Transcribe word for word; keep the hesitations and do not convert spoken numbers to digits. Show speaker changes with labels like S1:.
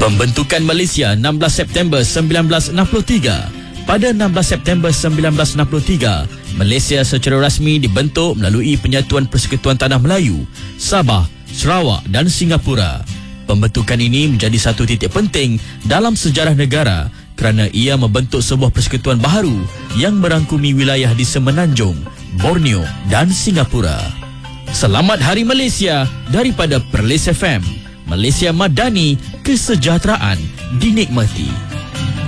S1: Pembentukan Malaysia enam belas September sembilan belas enam puluh tiga. Pada enam belas September sembilan belas enam puluh tiga, Malaysia secara rasmi dibentuk melalui Penyatuan Persekutuan Tanah Melayu, Sabah, Sarawak dan Singapura. Pembentukan ini menjadi satu titik penting dalam sejarah negara kerana ia membentuk sebuah persekutuan baharu yang merangkumi wilayah di Semenanjung, Borneo dan Singapura. Selamat Hari Malaysia daripada Perlis F M. Malaysia Madani, kesejahteraan dinikmati.